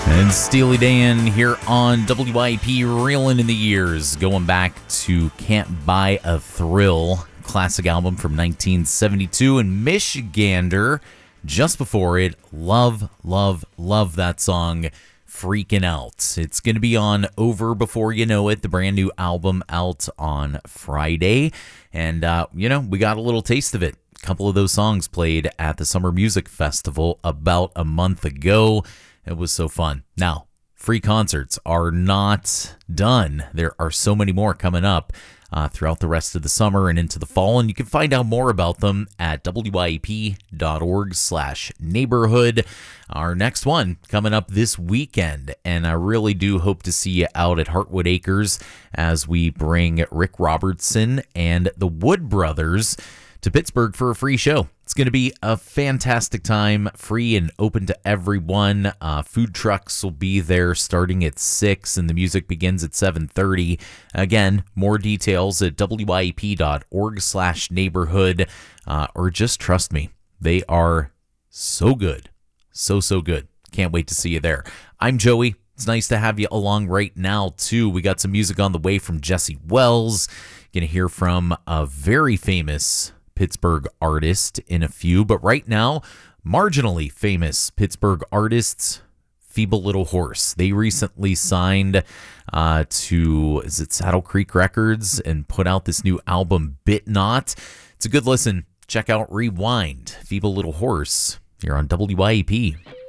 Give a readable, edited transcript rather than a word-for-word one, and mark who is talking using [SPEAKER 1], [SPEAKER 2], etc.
[SPEAKER 1] And Steely Dan here on WIP, reeling in the years, going back to Can't Buy a Thrill, classic album from 1972, and Michigander, just before it, love that song, Freaking Out. It's going to be on Over Before You Know It, the brand new album out on Friday, and, we got a little taste of it. A couple of those songs played at the Summer Music Festival about a month ago. It was so fun. Now, free concerts are not done. There are so many more coming up throughout the rest of the summer and into the fall, and you can find out more about them at WIP.org/neighborhood. Our next one coming up this weekend, and I really do hope to see you out at Heartwood Acres as we bring Rick Robertson and the Wood Brothers to Pittsburgh for a free show. It's going to be a fantastic time, free and open to everyone. Food trucks will be there starting at 6, and the music begins at 7:30. Again, more details at WIP.org/neighborhood, or just trust me, they are so good. So good. Can't wait to see you there. I'm Joey. It's nice to have you along right now, too. We got some music on the way from Jesse Wells. Going to hear from a very famous Pittsburgh artist in a few, but right now, marginally famous Pittsburgh artists, Feeble Little Horse. They recently signed to Saddle Creek Records and put out this new album, Bit Not. It's a good listen. Check out Rewind, Feeble Little Horse. You're on WIP.